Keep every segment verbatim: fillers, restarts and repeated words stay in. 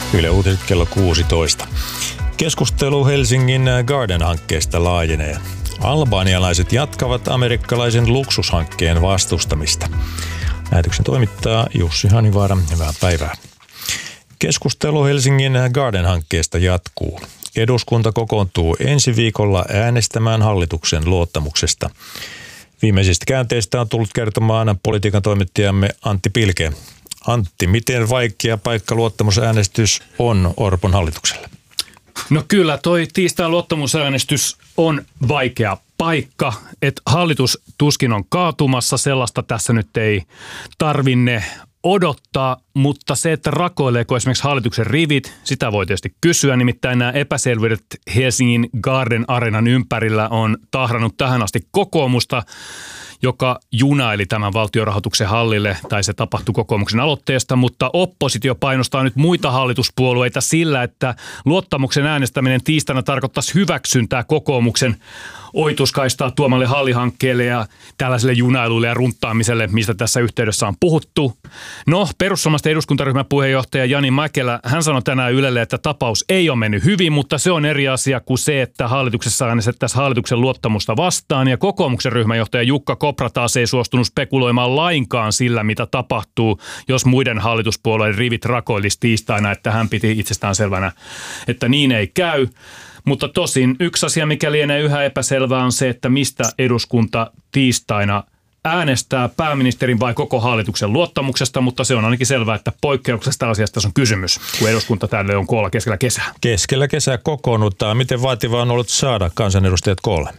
Yle Uutiset kello kuusitoista. Keskustelu Helsingin Garden-hankkeesta laajenee. Albanialaiset jatkavat amerikkalaisen luksushankkeen vastustamista. Lähetyksen toimittaa Jussi Hanivaara. Hyvää päivää. Keskustelu Helsingin Garden-hankkeesta jatkuu. Eduskunta kokoontuu ensi viikolla äänestämään hallituksen luottamuksesta. Viimeisistä käänteistä on tullut kertomaan politiikan toimittajamme Antti Pilke. Antti, miten vaikea paikka luottamusäänestys on Orpon hallitukselle? No kyllä, toi tiistain luottamusäänestys on vaikea paikka, että hallitus tuskin on kaatumassa, sellaista tässä nyt ei tarvinne odottaa, mutta se, että rakoileeko esimerkiksi hallituksen rivit, sitä voi tietysti kysyä, nimittäin nämä epäselvyydet Helsingin Garden Arenan ympärillä on tahrannut tähän asti kokoomusta, joka junaili tämän valtionrahoituksen hallille, tai se tapahtui kokoomuksen aloitteesta, mutta oppositio painostaa nyt muita hallituspuolueita sillä, että luottamuksen äänestäminen tiistaina tarkoittaisi hyväksyntää kokoomuksen ohituskaistaa tuomalle hallihankkeelle ja tällaiselle junailuille ja runttaamiselle, mistä tässä yhteydessä on puhuttu. No, perussuomalaisten eduskuntaryhmän puheenjohtaja Jani Mäkelä, hän sanoi tänään Ylelle, että tapaus ei ole mennyt hyvin, mutta se on eri asia kuin se, että hallituksessa äänestettäisiin hallituksen luottamusta vastaan. Ja kokoomuksen ryhmänjohtaja Jukka Kopra taas ei suostunut spekuloimaan lainkaan sillä, mitä tapahtuu, jos muiden hallituspuolueiden rivit rakoilisi tiistaina, että hän piti itsestään selvänä, että niin ei käy. Mutta tosin yksi asia, mikä lienee yhä epäselvää, on se, että mistä eduskunta tiistaina äänestää pääministerin vai koko hallituksen luottamuksesta, mutta se on ainakin selvää, että poikkeuksesta asiasta on kysymys, kun eduskunta tälle on koolla keskellä kesää. Keskellä kesää kokoonnuttaa. Miten vaativaa on ollut saada kansanedustajat koolle?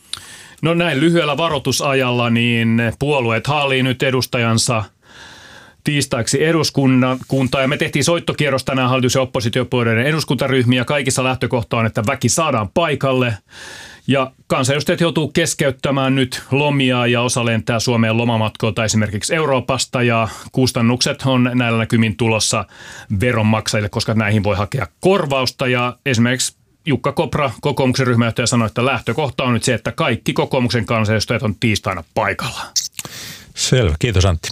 No näin lyhyellä varoitusajalla niin puolueet haalii nyt edustajansa tiistaiksi eduskuntaan, ja me tehtiin soittokierros tänään hallitus- ja oppositiopuolueiden eduskuntaryhmiä. Kaikissa lähtökohta on, että väki saadaan paikalle, ja kansanedustajat joutuu keskeyttämään nyt lomia, ja osa lentää Suomeen lomamatkoilta esimerkiksi Euroopasta, ja kustannukset on näillä näkymin tulossa veronmaksajille, koska näihin voi hakea korvausta, ja esimerkiksi Jukka Kopra, kokoomuksen ryhmänjohtaja, sanoi, että lähtökohta on nyt se, että kaikki kokoomuksen kansanedustajat on tiistaina paikalla. Selvä, kiitos Antti.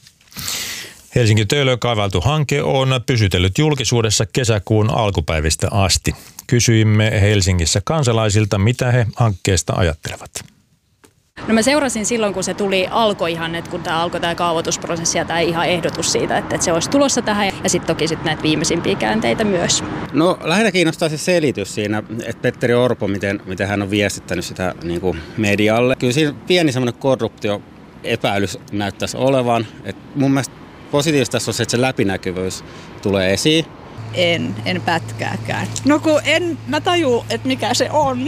Helsingin Töölöön kaavailtu hanke on pysytellyt julkisuudessa kesäkuun alkupäivistä asti. Kysyimme Helsingissä kansalaisilta, mitä he hankkeesta ajattelevat. No mä seurasin silloin, kun se tuli, alkoi ihan, että kun tämä alkoi tämä kaavoitusprosessi ja tämä ihan ehdotus siitä, että, että se olisi tulossa tähän. Ja sitten toki sit näitä viimeisimpiä käänteitä myös. No lähinnä kiinnostaa se selitys siinä, että Petteri Orpo, miten, miten hän on viestittänyt sitä niin kuin medialle. Kyllä siinä pieni semmoinen korruptio epäilys näyttäisi olevan. Et mun mielestä positiivista tässä on se, että se läpinäkyvyys tulee esiin. En, en pätkääkään. No kun en mä taju, että mikä se on.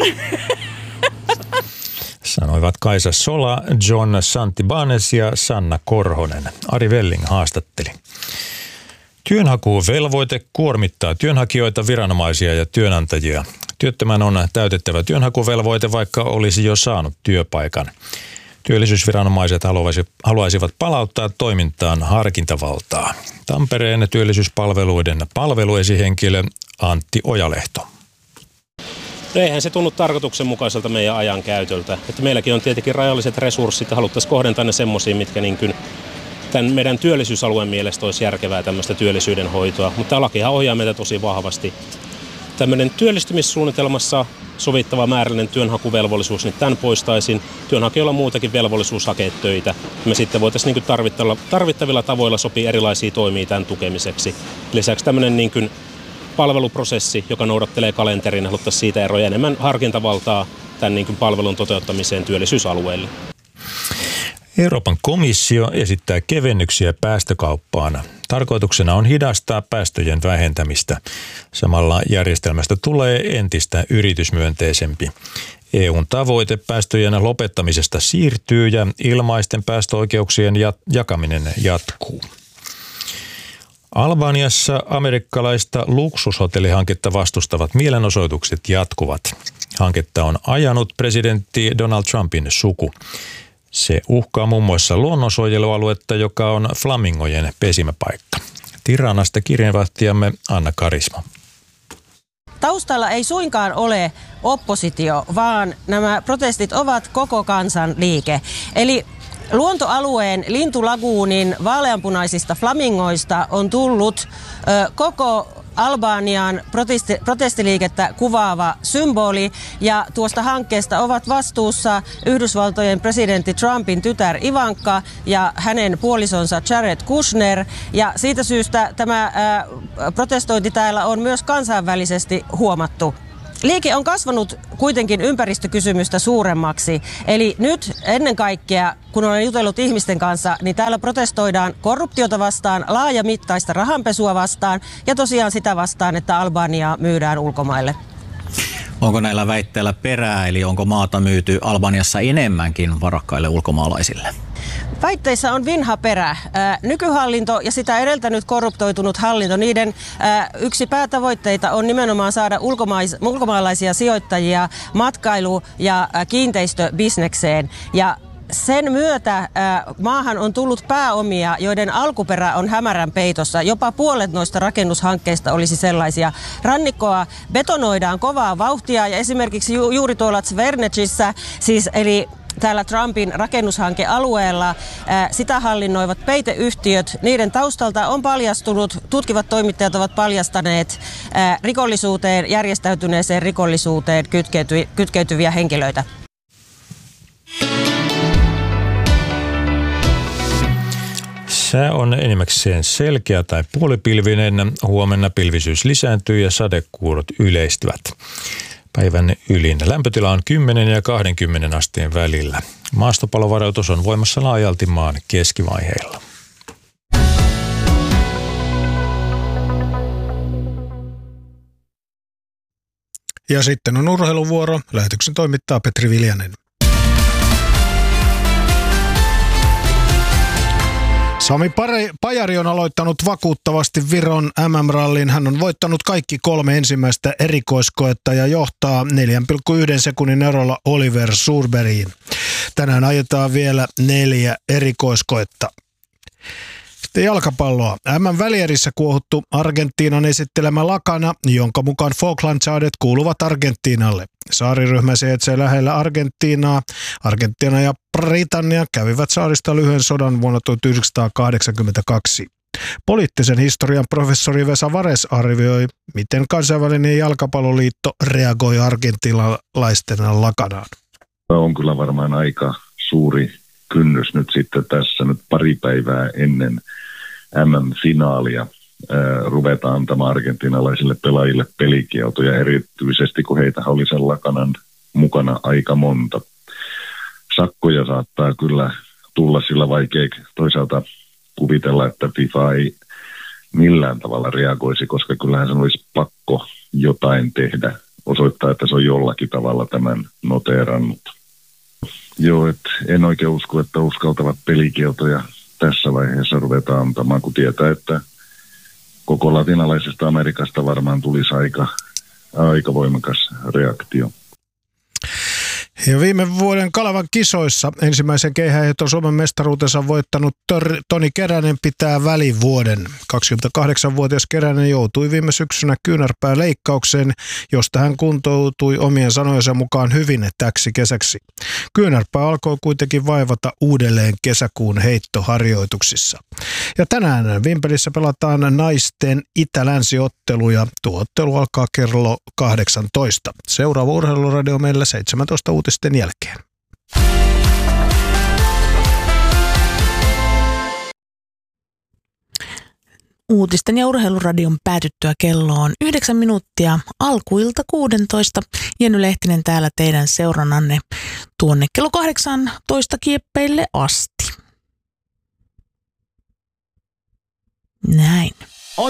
Sanoivat Kaisa Sola, John Santibanez ja Sanna Korhonen. Ari Velling haastatteli. Työnhakuvelvoite kuormittaa työnhakijoita, viranomaisia ja työnantajia. Työttömän on täytettävä työnhakuvelvoite, vaikka olisi jo saanut työpaikan. Työllisyysviranomaiset haluaisivat palauttaa toimintaan harkintavaltaa. Tampereen työllisyyspalveluiden palveluesihenkilö Antti Ojalehto. Eihän se tunnu tarkoituksenmukaiselta meidän ajan käytöltä. Että meilläkin on tietenkin rajalliset resurssit ja haluttaisiin kohdentaa ne semmoisiin, mitkä niin kuin tämän meidän työllisyysalueen mielestä olisi järkevää tämmöistä työllisyyden hoitoa. Mutta tämä lakihan ohjaa meitä tosi vahvasti. Tämmöinen työllistymissuunnitelmassa sovittava määrällinen työnhakuvelvollisuus, niin tämän poistaisin. Työnhakijoilla on muutakin velvollisuus hakea töitä. Me sitten voitaisiin niin tarvittavilla, tarvittavilla tavoilla sopia erilaisia toimia tämän tukemiseksi. Lisäksi tämmöinen niin kuin palveluprosessi, joka noudattelee kalenterin, haluttaisiin siitä eroja enemmän harkintavaltaa tämän niin kuin palvelun toteuttamiseen työllisyysalueelle. Euroopan komissio esittää kevennyksiä päästökauppaan. Tarkoituksena on hidastaa päästöjen vähentämistä. Samalla järjestelmästä tulee entistä yritysmyönteisempi. E U:n tavoite päästöjen lopettamisesta siirtyy ja ilmaisten päästöoikeuksien jakaminen jatkuu. Albaniassa amerikkalaista luksushotellihanketta vastustavat mielenosoitukset jatkuvat. Hanketta on ajanut presidentti Donald Trumpin suku. Se uhkaa muun muassa luonnonsuojelualuetta, joka on flamingojen pesimäpaikka. Tiranasta kirjeenvahtijamme Anna Karisma. Taustalla ei suinkaan ole oppositio, vaan nämä protestit ovat koko kansan liike. Eli luontoalueen lintulaguunin vaaleanpunaisista flamingoista on tullut ö, koko Albanian protesti, protestiliikettä kuvaava symboli, ja tuosta hankkeesta ovat vastuussa Yhdysvaltojen presidentti Trumpin tytär Ivanka ja hänen puolisonsa Jared Kushner, ja siitä syystä tämä ää, protestointi täällä on myös kansainvälisesti huomattu. Liike on kasvanut kuitenkin ympäristökysymystä suuremmaksi. Eli nyt ennen kaikkea, kun olen jutellut ihmisten kanssa, niin täällä protestoidaan korruptiota vastaan, laajamittaista rahanpesua vastaan ja tosiaan sitä vastaan, että Albaniaa myydään ulkomaille. Onko näillä väitteillä perää, eli onko maata myyty Albaniassa enemmänkin varakkaille ulkomaalaisille? Väitteissä on vinha perä. Ää, nykyhallinto ja sitä edeltänyt korruptoitunut hallinto, niiden ää, yksi päätavoitteita on nimenomaan saada ulkomais, ulkomaalaisia sijoittajia matkailu- ja ää, kiinteistöbisnekseen. Ja sen myötä ää, maahan on tullut pääomia, joiden alkuperä on hämärän peitossa. Jopa puolet noista rakennushankkeista olisi sellaisia. Rannikkoa betonoidaan kovaa vauhtia ja esimerkiksi ju- juuri tuolla Zvernecissä, siis eli täällä Trumpin rakennushankealueella ää, sitä hallinnoivat peiteyhtiöt. Niiden taustalta on paljastunut, tutkivat toimittajat ovat paljastaneet ää, rikollisuuteen, järjestäytyneeseen rikollisuuteen kytkeyty, kytkeytyviä henkilöitä. Sää on enimmäkseen selkeä tai puolipilvinen. Huomenna pilvisyys lisääntyy ja sadekuurot yleistyvät. Päivän ylin lämpötila on kymmenen ja kaksikymmentä asteen välillä. Maastopalovaroitus on voimassa laajalti maan keskivaiheilla. Ja sitten on urheiluvuoro. Lähetyksen toimittaa Petri Viljanen. Sami Pajari on aloittanut vakuuttavasti Viron M M-rallin. Hän on voittanut kaikki kolme ensimmäistä erikoiskoetta ja johtaa neljä pilkku yksi sekunnin erolla Oliver Surbergiin. Tänään ajetaan vielä neljä erikoiskoetta. Sitten jalkapalloa. M M-välierissä kuohuttu Argentiinan esittelemä lakana, jonka mukaan Falklandsaaret kuuluvat Argentiinalle. Saariryhmä sijaitsee lähellä Argentiinaa. Argentiina ja Britannia kävivät saarista lyhyen sodan vuonna tuhatyhdeksänsataakahdeksankymmentäkaksi. Poliittisen historian professori Vesa Vares arvioi, miten kansainvälinen jalkapalloliitto reagoi argentiinalaisten lakanaan. On kyllä varmaan aika suuri kynnys nyt sitten tässä nyt pari päivää ennen M M-finaalia ruvetaan antamaan argentinalaisille pelaajille pelikieltoja, erityisesti kun heitä oli sen lakanan mukana aika monta. Sakkoja saattaa kyllä tulla, sillä vaikea toisaalta kuvitella, että FIFA ei millään tavalla reagoisi, koska kyllähän se olisi pakko jotain tehdä, osoittaa, että se on jollakin tavalla tämän noteerannut. Joo, et en oikein usko, että uskaltavat pelikieltoja tässä vaiheessa ruvetaan antamaan, kun tietää, että koko latinalaisesta Amerikasta varmaan tulisi aika, aika voimakas reaktio. Ja viime vuoden Kalevan kisoissa ensimmäisen keihäänheitton Suomen mestaruutensa voittanut Tor- Toni Keränen pitää välivuoden. kaksikymmentäkahdeksanvuotias Keränen joutui viime syksynä kyynärpääleikkaukseen, josta hän kuntoutui omien sanojensa mukaan hyvin täksi kesäksi. Kyynärpää alkoi kuitenkin vaivata uudelleen kesäkuun heittoharjoituksissa. Ja tänään Vimpelissä pelataan naisten itä-länsiottelu ja tuo ottelu alkaa kello kahdeksantoista. Seuraava urheiluradio meillä seitsemäntoista uutisten jälkeen. Uutisten ja urheiluradion päätyttyä kello on yhdeksän minuuttia alkuilta kuudentoista. Jenny Lehtinen täällä teidän seurannanne tuonne kello kahdeksantoista kieppeille asti. Näin.